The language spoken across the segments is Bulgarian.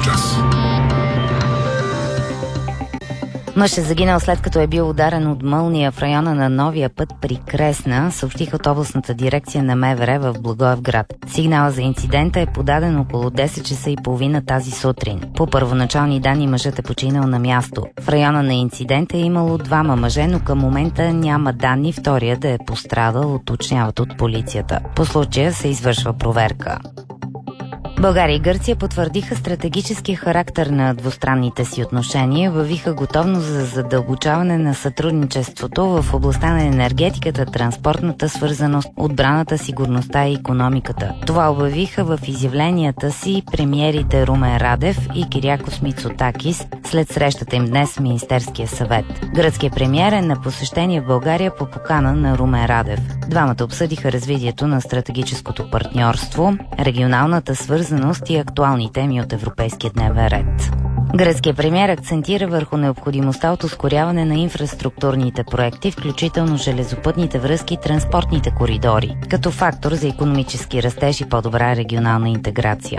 час. Мъж е загинал след като е бил ударен от мълния в района на новия път при Кресна, съобщиха от областната дирекция на МВР в Благоевград. Сигнала за инцидента е подаден около 10 часа и половина тази сутрин. По първоначални данни мъжът е починал на място. В района на инцидента е имало 2 мъже, но към момента няма данни втория да е пострадал, уточняват от полицията. По случая се извършва проверка. България и Гърция потвърдиха стратегическия характер на двустранните си отношения, въвиха готовност за задълбочаване на сътрудничеството в областта на енергетиката, транспортната свързаност, отбраната, сигурността и икономиката. Това обявиха в изявленията си премиерите Румен Радев и Кириакос Мицотакис след срещата им днес в Министерския съвет. Гръцкият премиер е на посещение в България по покана на Румен Радев. Двамата обсъдиха развитието на стратегическото партньорство, регионалната свързаност и актуални теми от европейския дневен ред. Гръцкият премиер акцентира върху необходимостта от ускоряване на инфраструктурните проекти, включително железопътните връзки и транспортните коридори, като фактор за икономически растеж и по-добра регионална интеграция.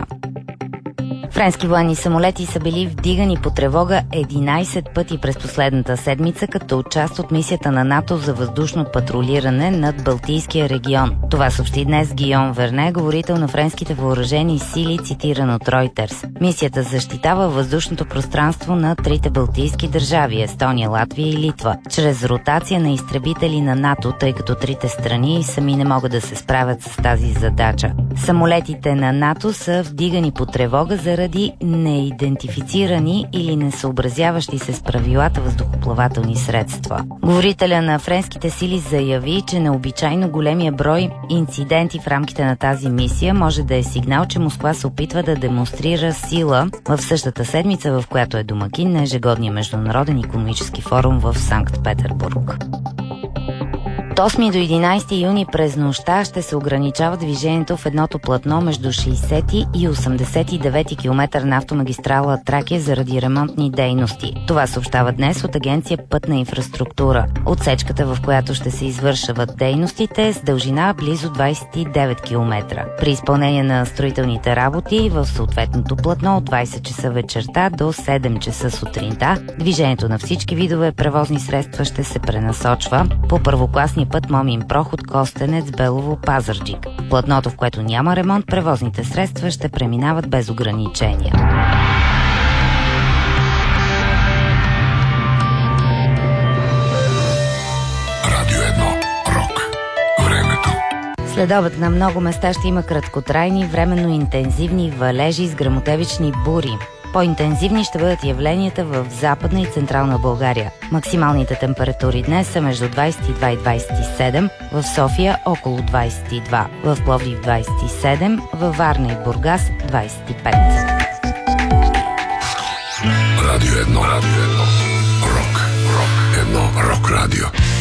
Френски военни самолети са били вдигани по тревога 11 пъти през последната седмица, като част от мисията на НАТО за въздушно патрулиране над Балтийския регион. Това съобщи днес Гийом Верне, говорител на френските въоръжени сили, цитиран от Ройтерс. Мисията защитава въздушното пространство на 3 балтийски държави – Естония, Латвия и Литва, чрез ротация на изтребители на НАТО, тъй като 3 страни сами не могат да се справят с тази задача. Самолетите на НАТО са вдигани по тревога заради неидентифицирани или несъобразяващи се с правилата въздухоплавателни средства. Говорителя на френските сили заяви, че необичайно големия брой инциденти в рамките на тази мисия може да е сигнал, че Москва се опитва да демонстрира сила в същата седмица, в която е домакин на ежегодния международен икономически форум в Санкт-Петербург. От 8 до 11 юни през нощта ще се ограничава движението в едното платно между 60 и 89 км на автомагистрала Тракия заради ремонтни дейности. Това съобщава днес от агенция Пътна инфраструктура. Отсечката, в която ще се извършват дейностите, е с дължина близо 29 км. При изпълнение на строителните работи в съответното платно от 20 часа вечерта до 7 часа сутринта, движението на всички видове превозни средства ще се пренасочва по първокласния път Момин проход Костенец Белово Пазарджик. Платното, в което няма ремонт, превозните средства ще преминават без ограничения. Радио 1. Рок. Времето. След обед на много места ще има краткотрайни, временно интензивни валежи с гръмотевични бури. По-интензивни ще бъдат явленията в Западна и Централна България. Максималните температури днес са между 22 и 27, в София около 22, в Пловдив 27, във Варна и Бургас 25. Радио 1. Рок. Рок. 1. Рок радио.